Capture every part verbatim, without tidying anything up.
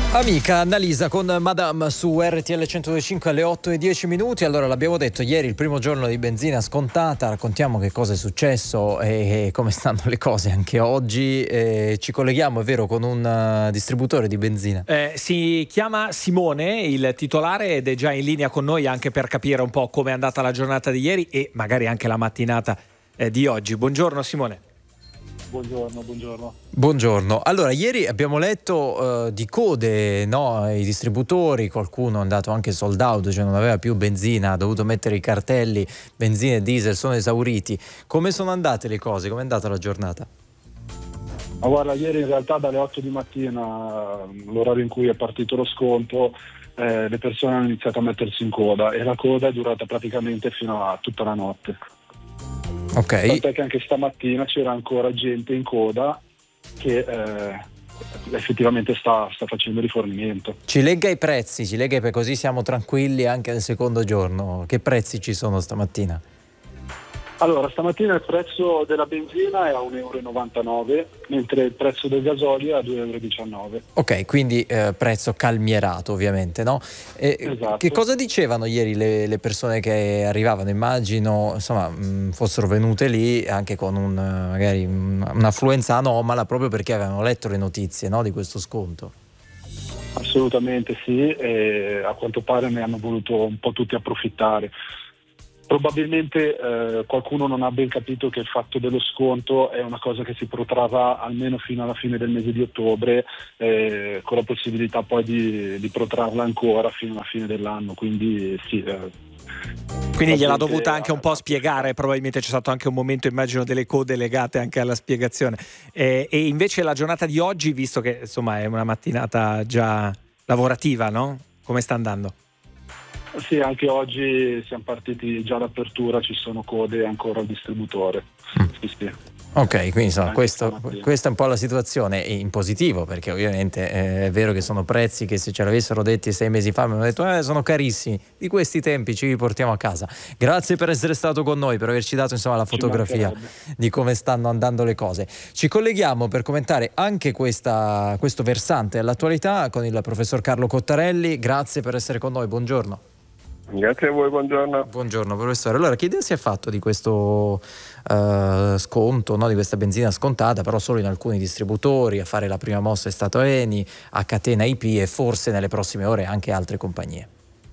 Amica Annalisa con Madame su R T L centodue e cinque alle otto e dieci minuti. Allora, l'abbiamo detto ieri, il primo giorno di benzina scontata, raccontiamo che cosa è successo e, e come stanno le cose anche oggi. E ci colleghiamo, è vero, con un uh, distributore di benzina. Eh, si chiama Simone, il titolare, ed è già in linea con noi anche per capire un po' come è andata la giornata di ieri e magari anche la mattinata eh, di oggi. Buongiorno Simone. Buongiorno, buongiorno. Buongiorno. Allora, ieri abbiamo letto uh, di code, no, ai distributori, qualcuno è andato anche sold out, cioè non aveva più benzina, ha dovuto mettere i cartelli, benzina e diesel sono esauriti. Come sono andate le cose? Come è andata la giornata? Ma guarda, ieri in realtà dalle otto di mattina, l'orario in cui è partito lo sconto, eh, le persone hanno iniziato a mettersi in coda e la coda è durata praticamente fino a tutta la notte. Ok. Tant'è che anche stamattina c'era ancora gente in coda che eh, effettivamente sta, sta facendo rifornimento. Ci legga i prezzi, ci legga i pre- così siamo tranquilli anche nel secondo giorno. Che prezzi ci sono stamattina? Allora, stamattina il prezzo della benzina è a un euro e novantanove, mentre il prezzo del gasolio è a due euro e diciannove. Ok, quindi eh, prezzo calmierato ovviamente, no? E Esatto. Che cosa dicevano ieri le, le persone che arrivavano? Immagino, insomma, mh, fossero venute lì anche con un, magari un'affluenza anomala proprio perché avevano letto le notizie, no, di questo sconto. Assolutamente sì, e a quanto pare ne hanno voluto un po' tutti approfittare. Probabilmente eh, qualcuno non ha ben capito che il fatto dello sconto è una cosa che si protrarrà almeno fino alla fine del mese di ottobre, eh, con la possibilità poi di, di protrarla ancora fino alla fine dell'anno, quindi sì. Eh, Quindi gliel'ha dovuta anche un po' spiegare, probabilmente c'è stato anche un momento, immagino, delle code legate anche alla spiegazione. E, e invece la giornata di oggi, visto che insomma è una mattinata già lavorativa, no? Come sta andando? Sì, anche oggi siamo partiti già all'apertura, ci sono code ancora al distributore. Sì, sì. Ok, quindi insomma questo, stamattina. questa è un po' la situazione in positivo, perché ovviamente eh, è vero che sono prezzi che se ce l'avessero detti sei mesi fa mi hanno detto eh, sono carissimi, di questi tempi ci riportiamo a casa. Grazie per essere stato con noi, per averci dato insomma la fotografia di come stanno andando le cose. Ci colleghiamo per commentare anche questa, questo versante all'attualità con il professor Carlo Cottarelli. Grazie per essere con noi, buongiorno. Grazie a voi, buongiorno. Buongiorno professore. Allora, che idea si è fatto di questo uh, sconto, no? Di questa benzina scontata, però solo in alcuni distributori? A fare la prima mossa è stato Eni, a catena I P e forse nelle prossime ore anche altre compagnie.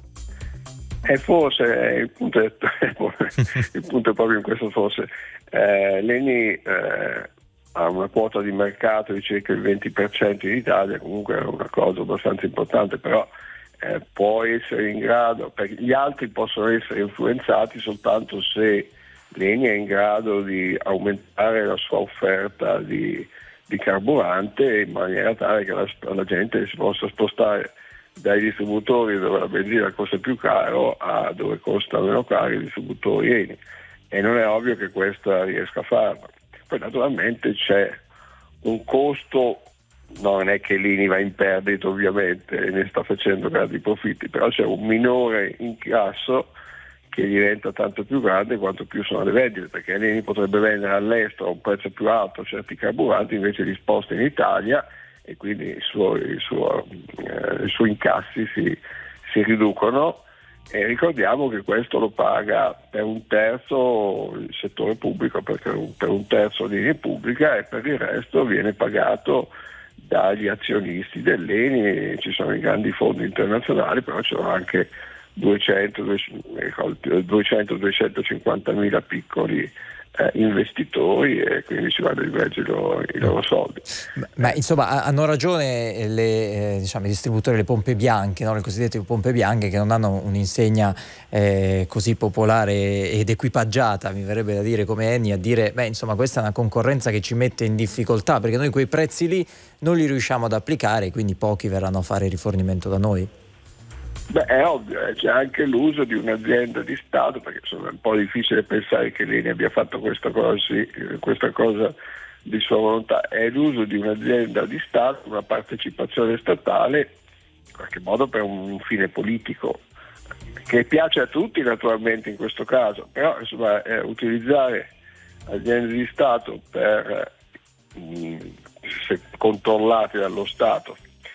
E forse il punto è, il punto è proprio in questo forse. Eh, L'Eni eh, ha una quota di mercato di circa il venti per cento in Italia, comunque è una cosa abbastanza importante, però Eh, può essere in grado, perché gli altri possono essere influenzati soltanto se l'Eni è in grado di aumentare la sua offerta di, di carburante in maniera tale che la, la gente si possa spostare dai distributori dove la benzina costa più caro a dove costa meno caro i distributori Eni, e non è ovvio che questa riesca a farlo. Poi naturalmente c'è un costo. Non è che l'Eni va in perdita ovviamente e ne sta facendo grandi profitti, però c'è un minore incasso che diventa tanto più grande quanto più sono le vendite, perché l'Eni potrebbe vendere all'estero a un prezzo più alto certi carburanti, invece li sposta in Italia e quindi i suoi, il suo, eh, i suoi incassi si, si riducono, e ricordiamo che questo lo paga per un terzo il settore pubblico, perché per un terzo l'Eni è pubblica e per il resto viene pagato dagli azionisti dell'Eni. Ci sono i grandi fondi internazionali, però ci sono anche duecento duecentocinquanta mila piccoli eh, investitori, e quindi ci vanno a rileggere i loro soldi. Ma, ma insomma hanno ragione le, eh, diciamo, i distributori, le pompe bianche, no? Le cosiddette pompe bianche, che non hanno un'insegna eh, così popolare ed equipaggiata, mi verrebbe da dire, come Eni, a dire beh insomma questa è una concorrenza che ci mette in difficoltà, perché noi quei prezzi lì non li riusciamo ad applicare, quindi pochi verranno a fare rifornimento da noi. Beh, è ovvio, eh, c'è anche l'uso di un'azienda di Stato, perché insomma, è un po' difficile pensare che l'Eni abbia fatto questa cosa, sì, questa cosa di sua volontà. È l'uso di un'azienda di Stato, una partecipazione statale, in qualche modo per un fine politico, che piace a tutti naturalmente in questo caso, però insomma, eh, utilizzare aziende di Stato per, mh, se controllate dallo Stato,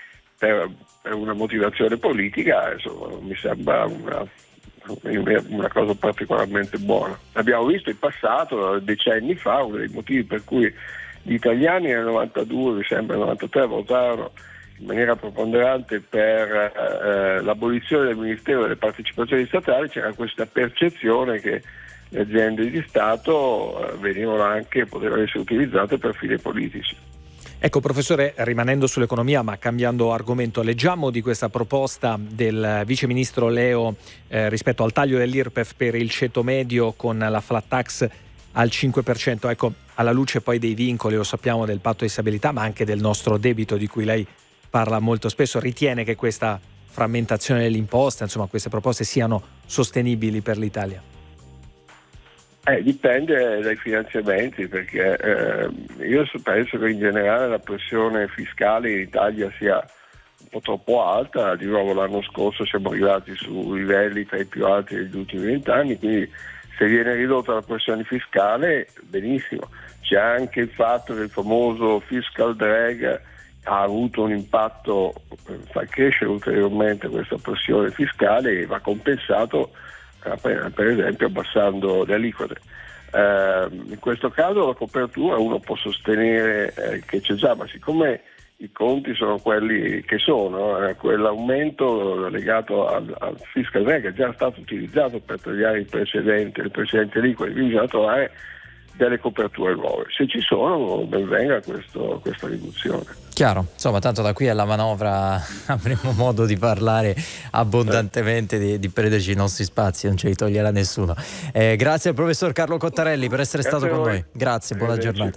per, per una motivazione politica, insomma, non mi sembra una, una cosa particolarmente buona. Abbiamo visto in passato, decenni fa, uno dei motivi per cui gli italiani nel novantadue, mi sembra nel novantatré, votarono in maniera preponderante per eh, l'abolizione del Ministero delle Partecipazioni Statali. C'era questa percezione che le aziende di Stato eh, venivano anche, potevano essere utilizzate per fini politici. Ecco, professore, rimanendo sull'economia ma cambiando argomento, leggiamo di questa proposta del vice ministro Leo eh, rispetto al taglio dell'I R P E F per il ceto medio con la flat tax al cinque per cento. Ecco, alla luce poi dei vincoli, lo sappiamo, del patto di stabilità, ma anche del nostro debito di cui lei parla molto spesso, ritiene che questa frammentazione dell'imposta, insomma queste proposte siano sostenibili per l'Italia? Eh, dipende dai finanziamenti, perché eh, io penso che in generale la pressione fiscale in Italia sia un po' troppo alta. Di nuovo l'anno scorso siamo arrivati su livelli tra i più alti degli ultimi vent'anni, quindi se viene ridotta la pressione fiscale, benissimo. C'è anche il fatto che il famoso fiscal drag ha avuto un impatto per far crescere ulteriormente questa pressione fiscale e va compensato per esempio abbassando le aliquote. Eh, in questo caso la copertura uno può sostenere eh, che c'è già, ma siccome i conti sono quelli che sono, eh, quell'aumento legato al, al fiscal drag è già stato utilizzato per tagliare il precedente, le precedenti aliquote, quindi bisogna trovare delle coperture nuove. Se ci sono, ben venga questo, questa riduzione. Chiaro, insomma, tanto da qui alla manovra avremo modo di parlare abbondantemente, di, di prenderci i nostri spazi, non ce li toglierà nessuno. Eh, grazie al professor Carlo Cottarelli per essere Grazie stato con noi. Grazie, buona giornata.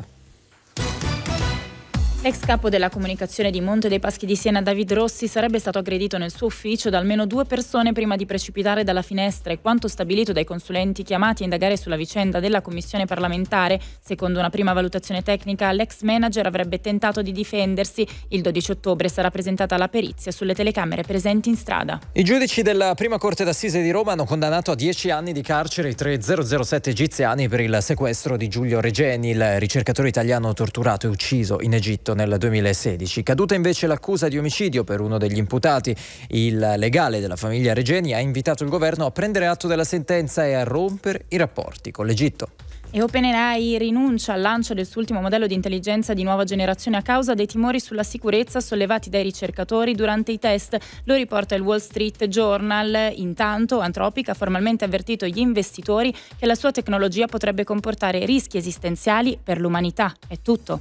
L'ex capo della comunicazione di Monte dei Paschi di Siena, David Rossi, sarebbe stato aggredito nel suo ufficio da almeno due persone prima di precipitare dalla finestra, e quanto stabilito dai consulenti chiamati a indagare sulla vicenda della commissione parlamentare. Secondo una prima valutazione tecnica, l'ex manager avrebbe tentato di difendersi. Il dodici ottobre sarà presentata la perizia sulle telecamere presenti in strada. I giudici della prima corte d'assise di Roma hanno condannato a dieci anni di carcere i tre zero zero sette egiziani per il sequestro di Giulio Regeni, il ricercatore italiano torturato e ucciso in Egitto nel duemilasedici. Caduta invece l'accusa di omicidio per uno degli imputati, il legale della famiglia Regeni ha invitato il governo a prendere atto della sentenza e a rompere i rapporti con l'Egitto. E OpenAI rinuncia al lancio del suo ultimo modello di intelligenza di nuova generazione a causa dei timori sulla sicurezza sollevati dai ricercatori durante i test. Lo riporta il Wall Street Journal. Intanto Anthropic ha formalmente avvertito gli investitori che la sua tecnologia potrebbe comportare rischi esistenziali per l'umanità. È tutto.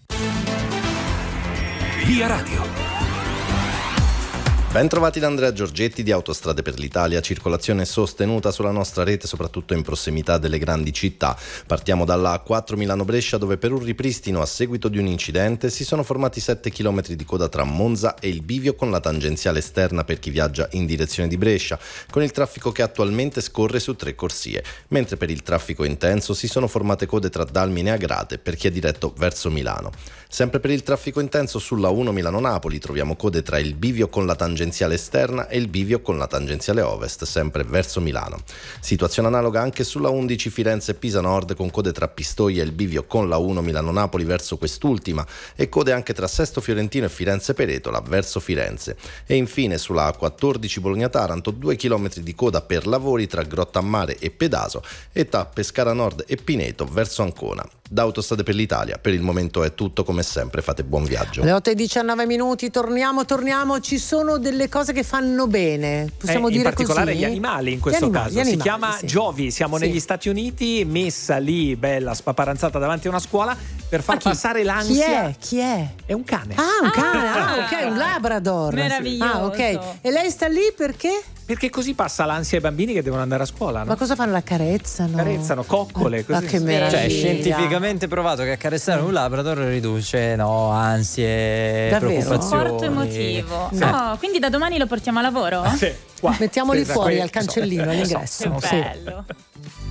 Via Radio. Ben trovati da Andrea Giorgetti di Autostrade per l'Italia. Circolazione sostenuta sulla nostra rete, soprattutto in prossimità delle grandi città. Partiamo dalla A quattro Milano-Brescia, dove per un ripristino a seguito di un incidente si sono formati sette chilometri di coda tra Monza e il bivio con la tangenziale esterna per chi viaggia in direzione di Brescia, con il traffico che attualmente scorre su tre corsie, mentre per il traffico intenso si sono formate code tra Dalmine e Agrate per chi è diretto verso Milano. Sempre per il traffico intenso sulla uno Milano-Napoli troviamo code tra il bivio con la tangenziale esterna e il bivio con la tangenziale ovest, sempre verso Milano. Situazione analoga anche sulla undici Firenze-Pisa Nord, con code tra Pistoia e il bivio con la uno Milano-Napoli verso quest'ultima, e code anche tra Sesto Fiorentino e Firenze-Peretola verso Firenze. E infine sulla A quattordici Bologna-Taranto, due chilometri di coda per lavori tra Grottammare e Pedaso, e tra Pescara Nord e Pineto verso Ancona. Da Autostrade per l'Italia per il momento è tutto, come sempre fate buon viaggio. Alle otto e diciannove minuti torniamo, torniamo, ci sono delle cose che fanno bene, possiamo eh, dire in particolare così? Gli animali in questo gli animali, caso, gli animali, si chiama sì. Giovi, siamo sì. negli Stati Uniti, messa lì bella spaparanzata davanti a una scuola per far chi, passare l'ansia. Chi è? Chi è? È un cane. Ah, un cane, Ah, ah, ok, un Labrador. Meraviglioso. Ah, ok. E lei sta lì perché? Perché così passa l'ansia ai bambini che devono andare a scuola, no? Ma cosa fanno? La carezzano? Carezzano, coccole, così. Ma che meraviglia. Cioè, scientificamente provato che accarezzare un Labrador riduce no, ansie, Davvero? preoccupazioni. Supporto emotivo. Sì. Oh, quindi da domani lo portiamo a lavoro? Sì, qua. Mettiamoli Sì, fuori qui- al cancellino, so, all'ingresso. Che Sì. bello.